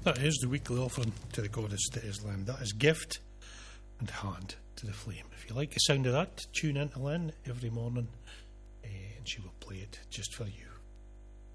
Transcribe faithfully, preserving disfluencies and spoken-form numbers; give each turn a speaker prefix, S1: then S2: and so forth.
S1: That is the weekly offering to the goddess that is Lynn. That is gift and hand to the flame. If you like the sound of that, tune in to Lynn every morning uh, and she will play it just for you.